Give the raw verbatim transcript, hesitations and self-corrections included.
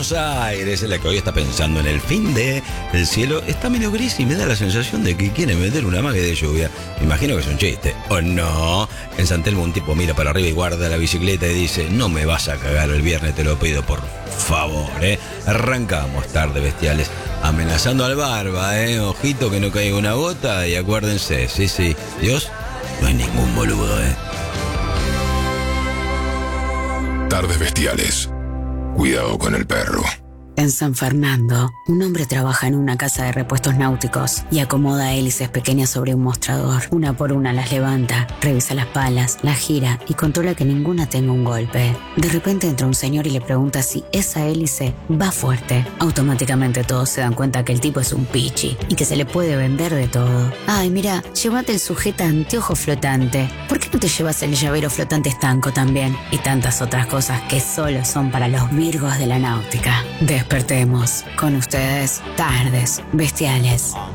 Buenos Aires, en la que hoy está pensando en el fin de... El cielo está medio gris y me da la sensación de que quiere meter una mague de lluvia. Me imagino que es un chiste, ¿o no? En San Telmo un tipo mira para arriba y guarda la bicicleta y dice: no me vas a cagar el viernes, te lo pido por favor, ¿eh? Arrancamos tarde, bestiales. Amenazando al barba, ¿eh? Ojito que no caiga una gota y acuérdense, sí, sí, Dios, no hay ningún boludo, ¿eh? Tardes bestiales. Cuidado con el perro. En San Fernando, un hombre trabaja en una casa de repuestos náuticos y acomoda hélices pequeñas sobre un mostrador. Una por una las levanta, revisa las palas, las gira y controla que ninguna tenga un golpe. De repente entra un señor y le pregunta si esa hélice va fuerte. Automáticamente todos se dan cuenta que el tipo es un pichi y que se le puede vender de todo. Ay, mira, llévate el sujeta anteojo flotante. ¿Por qué no te llevas el llavero flotante estanco también? Y tantas otras cosas que solo son para los virgos de la náutica. Despertemos. Con ustedes, Tardes Bestiales.